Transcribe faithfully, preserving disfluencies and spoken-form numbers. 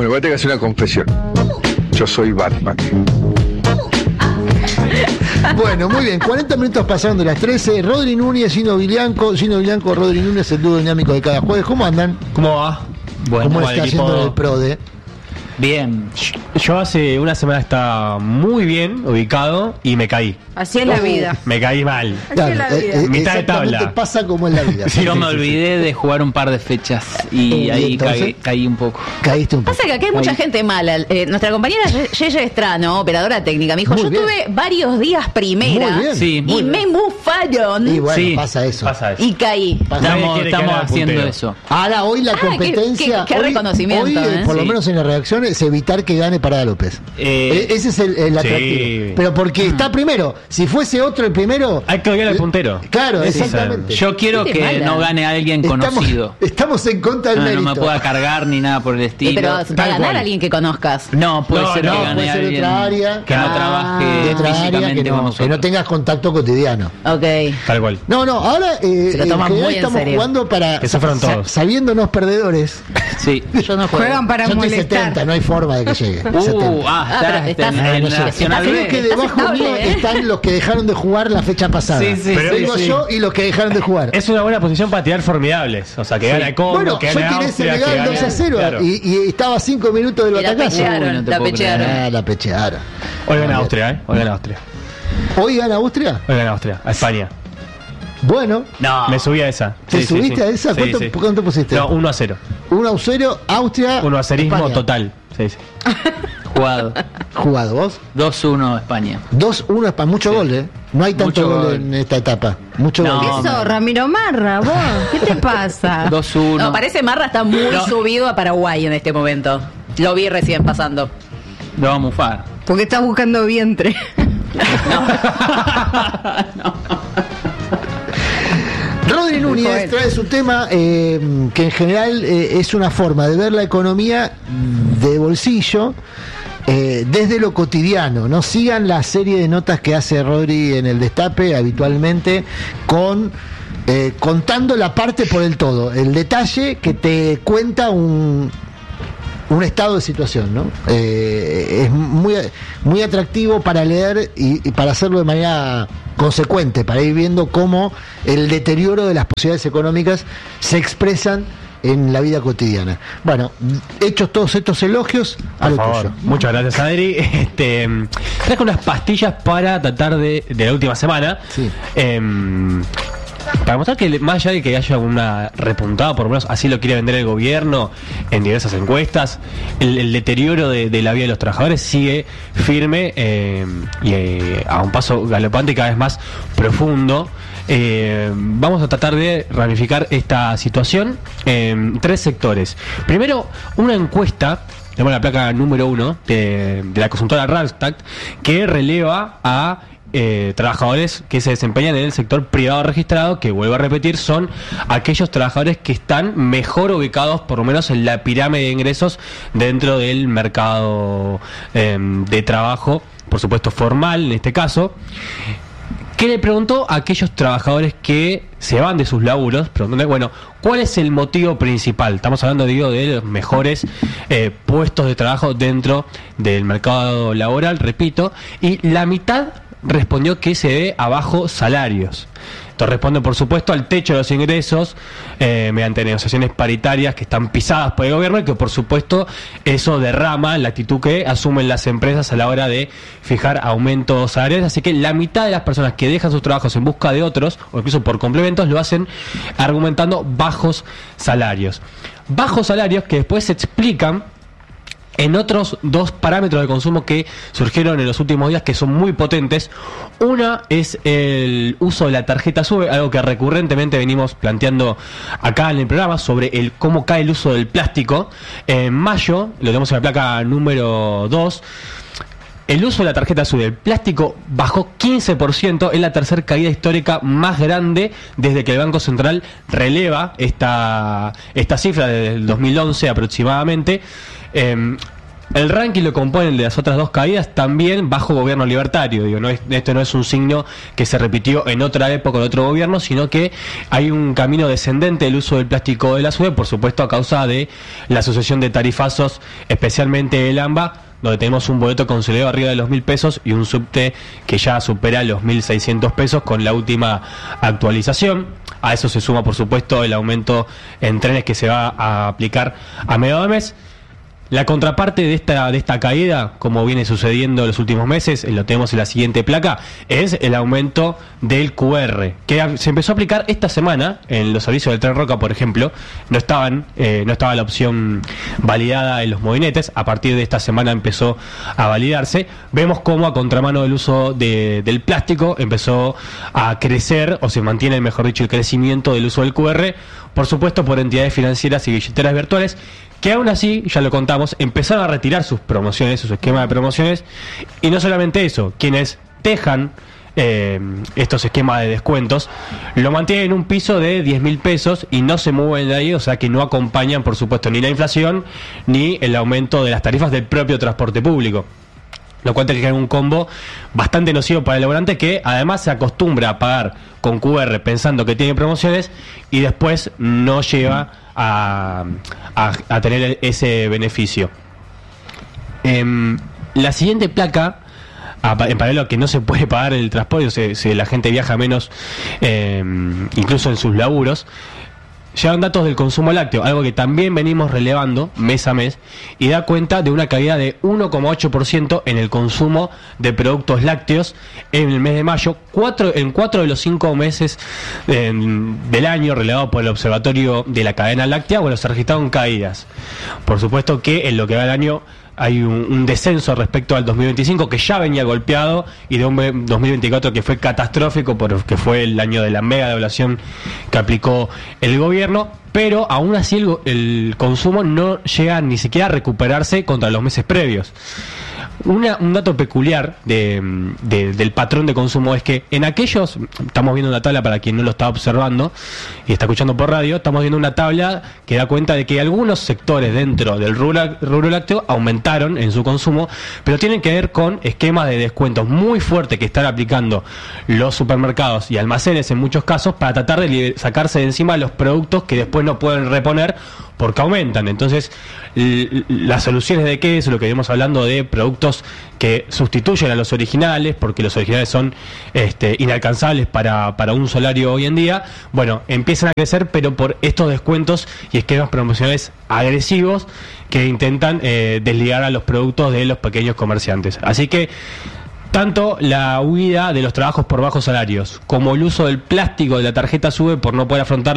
voy a tener que hacer una confesión. Yo soy Batman. Bueno, muy bien, cuarenta minutos pasaron de las trece. Rodri Núñez, Gino Villanco, Gino Villanco, Rodri Núñez, el dúo dinámico de cada jueves. ¿Cómo andan? ¿Cómo va? Bueno, ¿cómo está equipo... yendo el PRODE? Bien. Yo hace una semana estaba muy bien ubicado y me caí. Así es la vida. Me caí mal. Así es la vida. Eh, eh, Mitad de tabla. Pasa como en la vida. Sí, Yo sí, me sí, olvidé sí. de jugar un par de fechas y ¿Y ahí entonces? caí, caí un poco. Caíste un poco. Pasa que acá hay mucha Ahí. gente mala. Eh, nuestra compañera Yeye Estrano, operadora técnica, me dijo, Muy yo bien. tuve varios días primera Muy bien. Sí, y muy me bufaron Y bueno, Sí, pasa eso. Pasa eso. y caí. Pasa- Nadie Estamos, quiere estamos quedar haciendo puntero. eso. Ahora, hoy la Ah, qué- competencia. qué- qué hoy- reconocimiento, hoy, eh, ¿eh? por lo Sí. menos en la redacción, es evitar que gane Parada López. Eh, Eh, Ese es el, el sí. atractivo. Pero porque está primero. Si fuese otro el primero. Hay que odiar al puntero. Claro, Sí, exactamente. Yo quiero Gente que mala. no gane alguien estamos, conocido. estamos en contra del No, no mérito. me pueda cargar ni nada por el Eh, estilo. pero va a tal ganar cual. a alguien que conozcas. No, puede No, ser no, que puede gane ser de alguien otra área. que no Ah. trabaje de otra área físicamente que con no, nosotros. que no tengas contacto cotidiano. Ok. Tal cual. No, no, ahora eh, Se lo en toman general muy en estamos serio. jugando para Que sufran sa- todos. sabiéndonos perdedores. Sí. Yo no juego. Juegan para Yo estoy molestar. setenta, no hay forma de que llegue. Uh, setenta. ah, Ah, pero estás estás- en Ah, el no sé. Nacional Creo B. que Estás debajo estable, mío ¿eh? están los que dejaron de jugar la fecha pasada. Sí, sí, Pero sí, Tengo sí. yo y los que dejaron de jugar. Es una buena posición para tirar formidables. O sea, que gana Congo, Bueno, que yo gana tiré Austria, que Senegal dos a gane... cero Claro. y, y estaba a cinco minutos del Y la batacazo. pechearon, Uy, no te la puedo pechearon. Ah, la pechearon. Hoy gana Austria, ¿eh? Hoy gana Austria. ¿Hoy gana Austria? Hoy gana Austria. A España. Bueno, No. Me subí a esa. ¿te Sí, sí, subiste sí. a esa? Sí, ¿Cuánto, sí. ¿Cuánto pusiste? No, uno a cero. uno a cero, Austria. uno a cerismo España. total. Sí, sí. Jugado. Jugado, ¿vos? dos uno España. dos uno es para mucho gol, ¿eh? No hay tanto Mucho gol, gol. en esta etapa. Mucho No, gol. ¿Qué no. sos, Ramiro Marra, vos? ¿Qué te pasa? dos uno. No, parece Marra está muy No. subido a Paraguay en este momento. Lo vi recién pasando. Lo vamos a mufar. Porque estás buscando vientre. Rodri Núñez él. trae su tema eh, que en general eh, es una forma de ver la economía de bolsillo eh, desde lo cotidiano. No sigan la serie de notas que hace Rodri en el Destape habitualmente con eh, contando la parte por el todo, el detalle que te cuenta un un estado de situación, ¿no? Eh, es muy, muy atractivo para leer y, y para hacerlo de manera consecuente, para ir viendo cómo el deterioro de las posibilidades económicas se expresan en la vida cotidiana. Bueno, hechos todos estos elogios, a Por lo favor. tuyo. Muchas gracias, Adri. Este, traje unas pastillas para tratar de, de la última semana. Sí. Em, para mostrar que más allá de que haya una repuntada, por lo menos así lo quiere vender el gobierno en diversas encuestas, el, el deterioro de, de la vida de los trabajadores sigue firme eh, y eh, a un paso galopante y cada vez más profundo. Eh, vamos a tratar de ramificar esta situación en tres sectores. Primero, una encuesta, tenemos la placa número uno de, de la consultora Randstad, que releva a Eh, trabajadores que se desempeñan en el sector privado registrado, que vuelvo a repetir, son aquellos trabajadores que están mejor ubicados, por lo menos en la pirámide de ingresos dentro del mercado eh, de trabajo, por supuesto formal en este caso. ¿Qué le preguntó a aquellos trabajadores que se van de sus laburos? Preguntándole, bueno, ¿cuál es el motivo principal? Estamos hablando, digo, de los mejores eh, puestos de trabajo dentro del mercado laboral, repito, y la mitad respondió que se debe a bajos salarios. Esto responde, por supuesto, al techo de los ingresos eh, mediante negociaciones paritarias que están pisadas por el gobierno y que, por supuesto, eso derrama la actitud que asumen las empresas a la hora de fijar aumentos salariales. Así que la mitad de las personas que dejan sus trabajos en busca de otros, o incluso por complementos, lo hacen argumentando bajos salarios. Bajos salarios que después se explican en otros dos parámetros de consumo que surgieron en los últimos días, que son muy potentes. Una es el uso de la tarjeta SUBE, algo que recurrentemente venimos planteando acá en el programa, sobre el cómo cae el uso del plástico. En mayo, lo tenemos en la placa número dos, el uso de la tarjeta SUBE, el plástico bajó quince por ciento, es la tercera caída histórica más grande desde que el Banco Central releva esta, esta cifra desde el dos mil once aproximadamente. Eh, El ranking lo componen de las otras dos caídas también bajo gobierno libertario. Digo, no es, esto no es un signo que se repitió en otra época de otro gobierno, sino que hay un camino descendente del uso del plástico de la SUBE, por supuesto a causa de la sucesión de tarifazos, especialmente el AMBA, donde tenemos un boleto consolidado arriba de los mil pesos y un subte que ya supera los mil seiscientos pesos con la última actualización. A eso se suma, por supuesto, el aumento en trenes que se va a aplicar a mediados de mes. La contraparte de esta de esta caída, como viene sucediendo en los últimos meses, lo tenemos en la siguiente placa, es el aumento del Q R, que se empezó a aplicar esta semana en los servicios del Tren Roca, por ejemplo. No estaban eh, no estaba la opción validada en los movinetes. A partir de esta semana empezó a validarse. Vemos cómo a contramano del uso de, del plástico empezó a crecer, o se mantiene, mejor dicho, el crecimiento del uso del Q R, por supuesto por entidades financieras y billeteras virtuales, que aún así, ya lo contamos, empezaron a retirar sus promociones, sus esquemas de promociones, y no solamente eso, quienes dejan eh, estos esquemas de descuentos, lo mantienen en un piso de diez mil pesos y no se mueven de ahí, o sea que no acompañan, por supuesto, ni la inflación, ni el aumento de las tarifas del propio transporte público. Lo cual te queda un combo bastante nocivo para el laburante, que además se acostumbra a pagar con Q R pensando que tiene promociones y después no lleva a, a, a tener ese beneficio. Eh, la siguiente placa, en paralelo a que no se puede pagar el transporte, o sea, si la gente viaja menos, eh, incluso en sus laburos, llegan datos del consumo lácteo, algo que también venimos relevando mes a mes, y da cuenta de una caída de uno coma ocho por ciento en el consumo de productos lácteos en el mes de mayo. Cuatro, en cuatro de los cinco meses eh, del año, relevado por el Observatorio de la Cadena Láctea, bueno, se registraron caídas. Por supuesto que en lo que va del año hay un, un descenso respecto al dos mil veinticinco, que ya venía golpeado, y de un dos mil veinticuatro que fue catastrófico porque fue el año de la mega devaluación que aplicó el gobierno, pero aún así el, el consumo no llega ni siquiera a recuperarse contra los meses previos. Una, un dato peculiar de, de, del patrón de consumo es que en aquellos, estamos viendo una tabla para quien no lo está observando y está escuchando por radio, estamos viendo una tabla que da cuenta de que algunos sectores dentro del rubro, rubro lácteo aumentaron en su consumo, pero tienen que ver con esquemas de descuentos muy fuertes que están aplicando los supermercados y almacenes en muchos casos para tratar de sacarse de encima los productos que después no pueden reponer porque aumentan. Entonces, las soluciones de qué es lo que venimos hablando, de productos que sustituyen a los originales, porque los originales son este, inalcanzables para, para un salario hoy en día. Bueno, empiezan a crecer, pero por estos descuentos y esquemas promocionales agresivos que intentan eh, desligar a los productos de los pequeños comerciantes. Así que tanto la huida de los trabajos por bajos salarios como el uso del plástico de la tarjeta SUBE por no poder afrontar